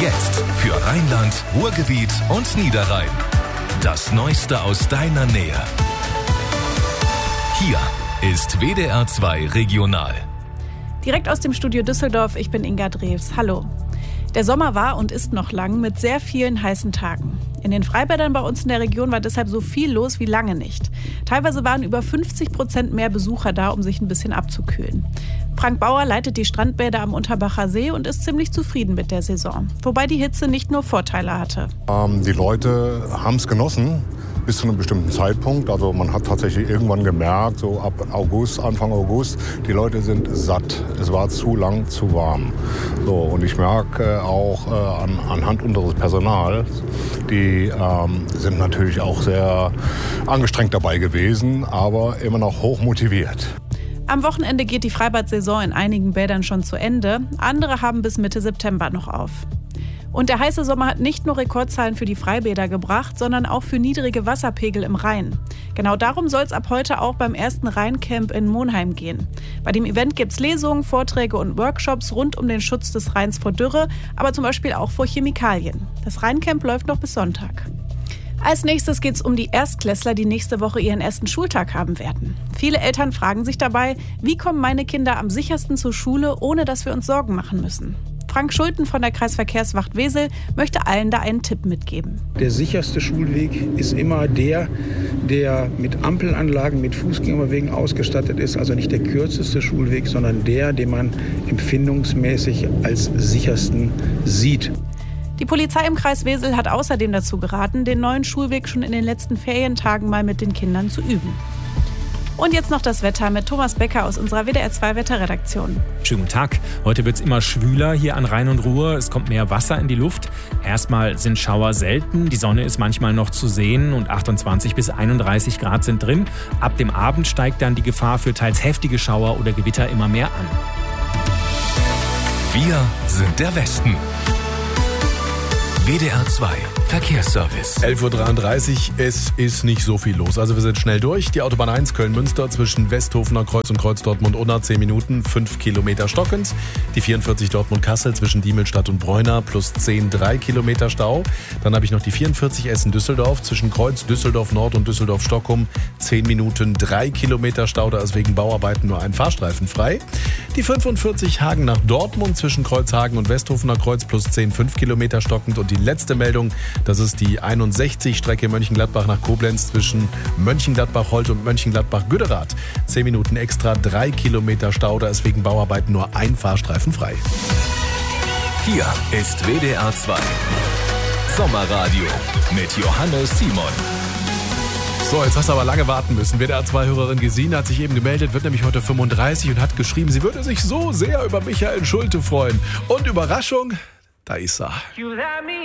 Jetzt für Rheinland, Ruhrgebiet und Niederrhein. Das Neueste aus deiner Nähe. Hier ist WDR 2 Regional. Direkt aus dem Studio Düsseldorf, ich bin Inga Drews. Hallo. Der Sommer war und ist noch lang mit sehr vielen heißen Tagen. In den Freibädern bei uns in der Region war deshalb so viel los wie lange nicht. Teilweise waren über 50% mehr Besucher da, um sich ein bisschen abzukühlen. Frank Bauer leitet die Strandbäder am Unterbacher See und ist ziemlich zufrieden mit der Saison. Wobei die Hitze nicht nur Vorteile hatte. Die Leute haben es genossen. Bis zu einem bestimmten Zeitpunkt. Also man hat tatsächlich irgendwann gemerkt, so ab August, Anfang August, die Leute sind satt. Es war zu lang, zu warm. So, und ich merke auch anhand unseres Personals, die sind natürlich auch sehr angestrengt dabei gewesen, aber immer noch hoch motiviert. Am Wochenende geht die Freibad-Saison in einigen Bädern schon zu Ende. Andere haben bis Mitte September noch auf. Und der heiße Sommer hat nicht nur Rekordzahlen für die Freibäder gebracht, sondern auch für niedrige Wasserpegel im Rhein. Genau darum soll es ab heute auch beim ersten Rheincamp in Monheim gehen. Bei dem Event gibt es Lesungen, Vorträge und Workshops rund um den Schutz des Rheins vor Dürre, aber zum Beispiel auch vor Chemikalien. Das Rheincamp läuft noch bis Sonntag. Als nächstes geht es um die Erstklässler, die nächste Woche ihren ersten Schultag haben werden. Viele Eltern fragen sich dabei, wie kommen meine Kinder am sichersten zur Schule, ohne dass wir uns Sorgen machen müssen? Frank Schulten von der Kreisverkehrswacht Wesel möchte allen da einen Tipp mitgeben. Der sicherste Schulweg ist immer der mit Ampelanlagen, mit Fußgängerwegen ausgestattet ist. Also nicht der kürzeste Schulweg, sondern der, den man empfindungsmäßig als sichersten sieht. Die Polizei im Kreis Wesel hat außerdem dazu geraten, den neuen Schulweg schon in den letzten Ferientagen mal mit den Kindern zu üben. Und jetzt noch das Wetter mit Thomas Becker aus unserer WDR 2 Wetterredaktion. Schönen guten Tag. Heute wird es immer schwüler hier an Rhein und Ruhr. Es kommt mehr Wasser in die Luft. Erstmal sind Schauer selten. Die Sonne ist manchmal noch zu sehen und 28 bis 31 Grad sind drin. Ab dem Abend steigt dann die Gefahr für teils heftige Schauer oder Gewitter immer mehr an. Wir sind der Westen. WDR 2 Verkehrsservice. 11.33 Uhr, es ist nicht so viel los. Also wir sind schnell durch. Die Autobahn 1 Köln-Münster zwischen Westhofener Kreuz und Kreuz Dortmund-Unna 10 Minuten, 5 Kilometer stockend. Die 44 Dortmund-Kassel zwischen Diemelstadt und Bräuner plus 10, 3 Kilometer Stau. Dann habe ich noch die 44 Essen-Düsseldorf zwischen Kreuz Düsseldorf-Nord und Düsseldorf-Stockholm 10 Minuten, 3 Kilometer Stau. Da ist wegen Bauarbeiten nur ein Fahrstreifen frei. Die 45 Hagen nach Dortmund zwischen Kreuzhagen und Westhofener Kreuz plus 10, 5 Kilometer stockend. Und die letzte Meldung, das ist die 61 Strecke Mönchengladbach nach Koblenz zwischen Mönchengladbach-Holt und Mönchengladbach-Güderath. 10 Minuten extra, 3 Kilometer Stau, da ist wegen Bauarbeiten nur ein Fahrstreifen frei. Hier ist WDR 2 Sommerradio mit Johannes Simon. So, jetzt hast du aber lange warten müssen. WDR 2-Hörerin Gesine hat sich eben gemeldet, wird nämlich heute 35 und hat geschrieben, sie würde sich so sehr über Michael Schulte freuen. Und Überraschung, da ist er.